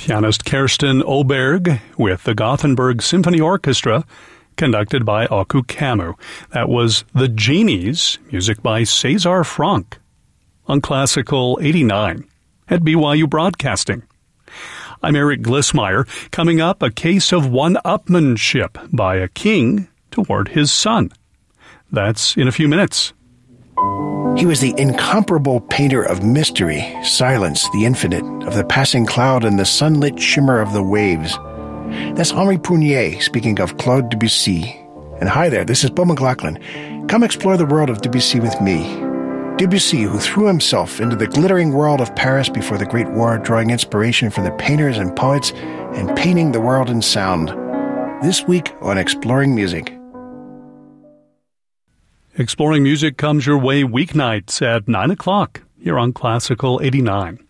pianist Kerstin Oberg with the Gothenburg Symphony Orchestra, conducted by Aku Camus. That was The Genies, music by César Franck, on Classical 89 at BYU Broadcasting. I'm Eric Glissmeyer. Coming up, a case of one-upmanship by a king toward his son. That's in a few minutes. He was the incomparable painter of mystery, silence, the infinite, of the passing cloud and the sunlit shimmer of the waves. That's Henri Prunier speaking of Claude Debussy. And hi there, this is Beau McLaughlin. Come explore the world of Debussy with me. Debussy, who threw himself into the glittering world of Paris before the Great War, drawing inspiration from the painters and poets and painting the world in sound. This week on Exploring Music. Exploring Music comes your way weeknights at 9 o'clock here on Classical 89.